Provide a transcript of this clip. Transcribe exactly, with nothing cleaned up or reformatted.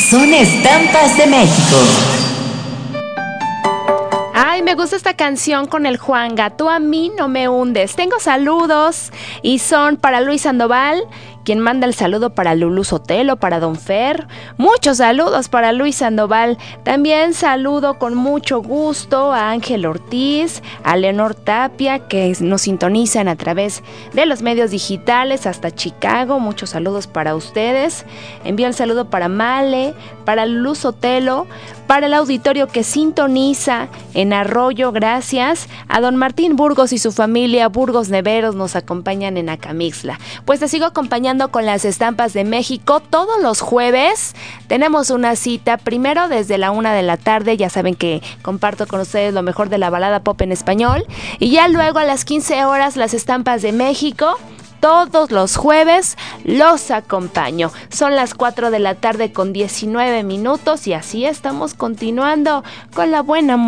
Son estampas de México. Ay, me gusta esta canción con el Juanga, tú a mí no me hundes. Tengo saludos y son para Luis Sandoval, quien manda el saludo para Lulú Sotelo, para Don Fer. Muchos saludos para Luis Sandoval. También saludo con mucho gusto a Ángel Ortiz, a Leonor Tapia, que nos sintonizan a través de los medios digitales hasta Chicago. Muchos saludos para ustedes. Envío el saludo para Male, para Lulú Sotelo, para el auditorio que sintoniza en Arroyo, gracias. A don Martín Burgos y su familia, Burgos Neveros, nos acompañan en Acamixtla. Pues te sigo acompañando con las estampas de México. Todos los jueves tenemos una cita, primero desde la una de la tarde, ya saben que comparto con ustedes lo mejor de la balada pop en español, y ya luego a las quince horas las estampas de México. Todos los jueves los acompaño. Son las cuatro de la tarde con diecinueve minutos y así estamos continuando con la buena música.